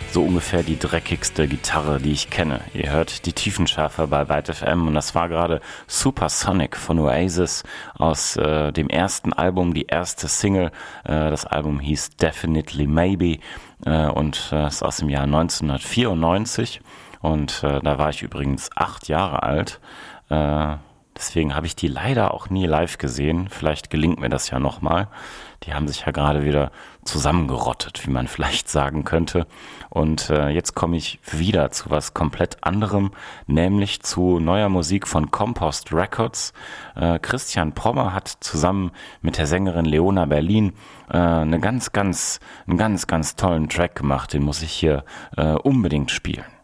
so ungefähr die dreckigste Gitarre, die ich kenne. Ihr hört die Tiefenschärfer bei Byte FM und das war gerade Supersonic von Oasis aus dem ersten Album, die erste Single. Das Album hieß Definitely Maybe und ist aus dem Jahr 1994 und da war ich übrigens 8 Jahre alt. Deswegen habe ich die leider auch nie live gesehen. Vielleicht gelingt mir das ja nochmal. Die haben sich ja gerade wieder zusammengerottet, wie man vielleicht sagen könnte. Und jetzt komme ich wieder zu was komplett anderem, nämlich zu neuer Musik von Compost Records. Christian Prommer hat zusammen mit der Sängerin Leona Berlin einen ganz tollen Track gemacht. Den muss ich hier unbedingt spielen.